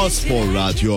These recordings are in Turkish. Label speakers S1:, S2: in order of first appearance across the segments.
S1: A Spor Radyo.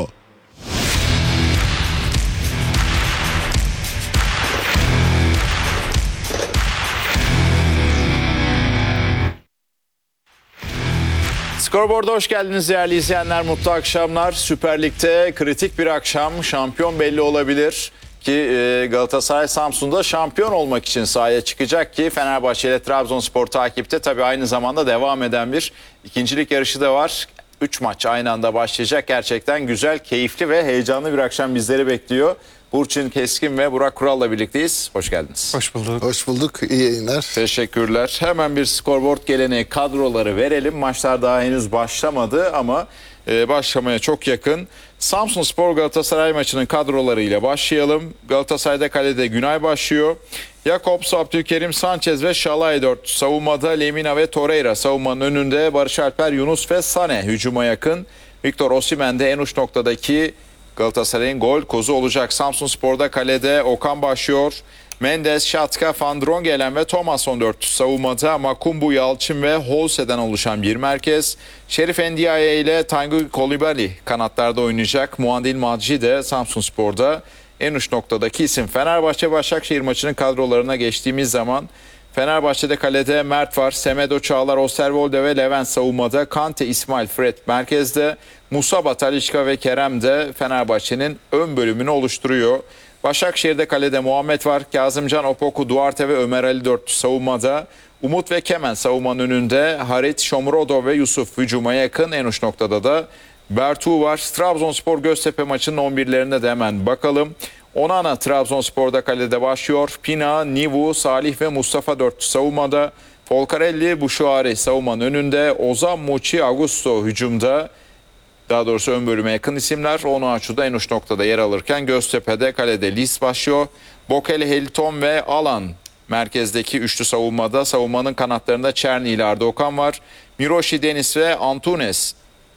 S2: Scoreboard'a hoş geldiniz değerli izleyenler, mutlu akşamlar. Süper Lig'de kritik bir akşam, şampiyon belli olabilir ki Galatasaray Samsun'da şampiyon olmak için sahaya çıkacak ki Fenerbahçe ile Trabzonspor takipte. Tabii aynı zamanda devam eden bir ikincilik yarışı da var. 3 maç aynı anda başlayacak. Gerçekten güzel, keyifli ve heyecanlı bir akşam bizleri bekliyor. Burçin Keskin ve Burak Kural'la birlikteyiz. Hoş geldiniz.
S3: Hoş bulduk.
S4: Hoş bulduk. İyi yayınlar.
S2: Teşekkürler. Hemen bir scoreboard geleneği, kadroları verelim. Maçlar daha henüz başlamadı ama başlamaya çok yakın. Samsunspor Galatasaray maçının kadrolarıyla başlayalım. Galatasaray'da kalede Günay başlıyor. Jakobs, Abdülkerim, Sanchez ve Şalay 4. Savunmada Lemina ve Torreira. Savunmanın önünde Barış Alper, Yunus ve Sane. Hücuma yakın. Victor Osimhen de en uç noktadaki Galatasaray'ın gol kozu olacak. Samsunspor'da kalede Okan başlıyor. Mendes, Şatka, Van Drongelen ve Thomas 14. Savunmada Makumbu, Yalçın ve Holse'den oluşan bir merkez. Şerif Ndiaye ile Tanguy Coulibaly kanatlarda oynayacak. Muandil Madji de Samsunspor'da en uç noktadaki isim. Fenerbahçe-Başakşehir maçının kadrolarına geçtiğimiz zaman Fenerbahçe'de kalede Mert var. Semedo, Çağlar, Osterwolde ve Levent savunmada. Kante, İsmail, Fred merkezde. Musaba, Talisca ve Kerem de Fenerbahçe'nin ön bölümünü oluşturuyor. Başakşehir'de kalede Muhammed var. Kazımcan, Opoku, Duarte ve Ömer Ali 4 savunmada. Umut ve Kemen savunmanın önünde. Harit, Shomurodov ve Yusuf hücuma yakın. En uç noktada da Bertu var. Trabzonspor Göztepe maçının 11'lerine de hemen bakalım. Onana Trabzonspor'da kalede başlıyor. Pina, Nivu, Salih ve Mustafa 4 savunmada. Folcarelli, Buşuari savunmanın önünde. Ozan, Muçi, Augusto hücumda. Daha doğrusu ön bölüme yakın isimler. Onuachu da en uç noktada yer alırken Göztepe'de kalede Lis başlıyor. Bokele, Hilton ve Alan merkezdeki üçlü savunmada. Savunmanın kanatlarında Çerni ile Arda Okan var. Miroshi, Deniz ve Antunes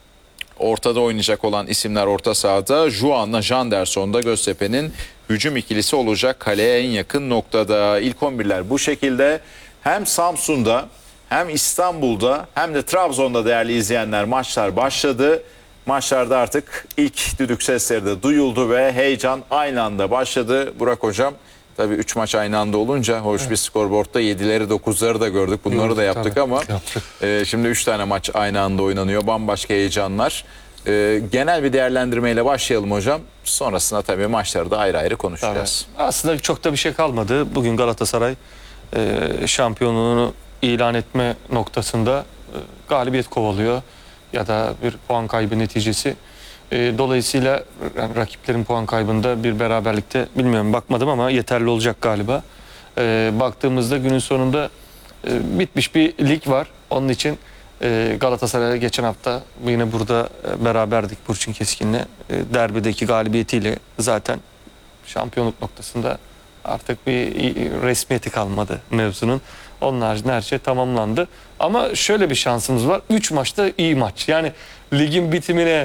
S2: ortada oynayacak olan isimler orta sahada. Juan'la Janderson da Göztepe'nin hücum ikilisi olacak kaleye en yakın noktada. İlk 11'ler bu şekilde. Hem Samsun'da hem İstanbul'da hem de Trabzon'da değerli izleyenler maçlar başladı. Maçlarda artık ilk düdük sesleri de duyuldu ve heyecan aynı anda başladı. Burak Hocam, tabii 3 maç aynı anda olunca hoş bir skorboardta 7'leri 9'ları da gördük. Bunları da yaptık ama şimdi 3 tane maç aynı anda oynanıyor. Bambaşka heyecanlar. Genel bir değerlendirmeyle başlayalım hocam. Sonrasında tabii maçları da ayrı ayrı konuşacağız.
S3: Tabii. Aslında çok da bir şey kalmadı. Bugün Galatasaray şampiyonluğunu ilan etme noktasında galibiyet kovalıyor. Ya da bir puan kaybı neticesi. Dolayısıyla yani rakiplerin puan kaybında bir beraberlikte bilmiyorum, bakmadım ama yeterli olacak galiba. Baktığımızda günün sonunda bitmiş bir lig var. Onun için Galatasaray'a geçen hafta yine burada beraberdik Burçin Keskin'le. Derbideki galibiyetiyle zaten şampiyonluk noktasında artık bir resmiyeti kalmadı mevzunun. Onun haricinde her şey tamamlandı. Ama şöyle bir şansımız var. 3 maçta iyi maç. Yani ligin bitimine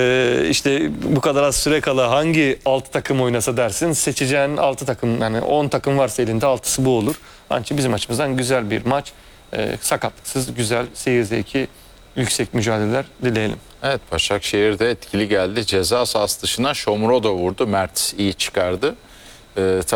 S3: işte bu kadar az süre kala hangi 6 takım oynasa dersin, seçeceğin 6 takım, yani 10 takım varsa elinde 6'sı bu olur. Ancak bizim açımızdan güzel bir maç. Sakatlıksız, güzel, seyir zevki yüksek mücadeleler dileyelim.
S2: Evet, Başakşehir'de etkili geldi. Ceza sahası dışına Shomurodov vurdu. Mert iyi çıkardı. Tabii